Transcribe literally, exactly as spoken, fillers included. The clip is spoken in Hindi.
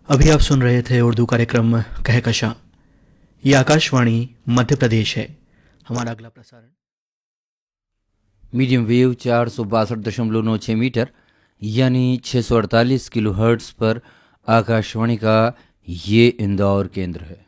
अभी आप सुन रहे थे उर्दू कार्यक्रम कहकशां। ये आकाशवाणी मध्य प्रदेश है। हमारा अगला प्रसारण मीडियम वेव चार सौ बासठ दशमलव नौ छः मीटर यानी छः सौ अड़तालीस किलो हर्ट्स पर आकाशवाणी का ये इंदौर केंद्र है।